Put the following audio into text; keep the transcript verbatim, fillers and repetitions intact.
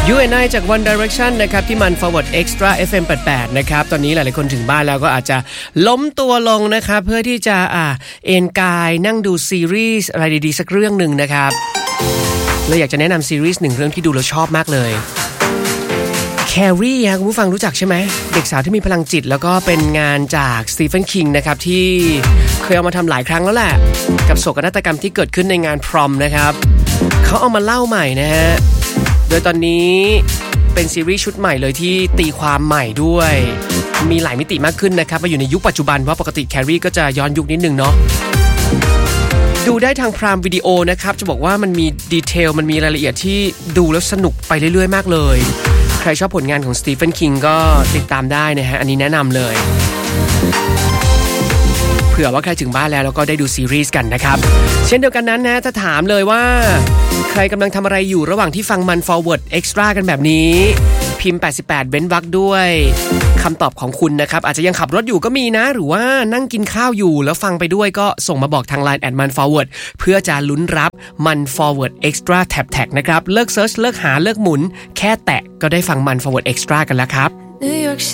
You and I จาก One Direction นะครับที่มัน Forward Extra เอฟ เอ็ม แปดสิบแปดนะครับตอนนี้หลายๆคนถึงบ้านแล้วก็อาจจะล้มตัวลงนะครับเพื่อที่จะอ่าเอนกายนั่งดูซีรีส์อะไรดีๆสักเรื่องหนึ่งนะครับเลยอยากจะแนะนำซีรีส์หนึ่งเรื่องที่ดูแล้วชอบมากเลยแคร์รี่ครับคุณผู้ฟังรู้จักใช่ไหมเด็กสาวที่มีพลังจิตแล้วก็เป็นงานจากสตีเฟนคิงนะครับที่เคยเอามาทำหลายครั้งแล้วแหละกับโศกนาฏกรรมที่เกิดขึ้นในงานพรอมนะครับเขาเอามาเล่าใหม่นะฮะโดยตอนนี้เป็นซีรีส์ชุดใหม่เลยที่ตีความใหม่ด้วยมีหลายมิติมากขึ้นนะครับมาอยู่ในยุคปัจจุบันเพราะปกติแคร์รี่ก็จะย้อนยุคนิดนึงเนาะดูได้ทางพรามวิดีโอนะครับจะบอกว่ามันมีดีเทลมันมีรายละเอียดที่ดูแล้วสนุกไปเรื่อยๆมากเลยใครชอบผลงานของสตีเฟนคิงก็ติดตามได้นะฮะอันนี้แนะนำเลยเผื่อว่าใครถึงบ้านแล้วแล้วก็ได้ดูซีรีส์กันนะครับเช่นเดียวกันนั้นนะจะถามเลยว่าใครกำลังทำอะไรอยู่ระหว่างที่ฟังมัน Forward Extra กันแบบนี้พิมพ์แปดสิบแปดเว้นวรรคด้วยคำตอบของคุณนะครับอาจจะยังขับรถอยู่ก็มีนะหรือว่านั่งกินข้าวอยู่แล้วฟังไปด้วยก็ส่งมาบอกทาง ไลน์ แอท มัน Forward เพื่อจะลุ้นรับมัน Forward Extra Tap Tag นะครับเลิกเซิร์ชเลิกหาเลิกหมุนแค่แตะก็ได้ฟังมัน Forward Extra กันแล้วครับ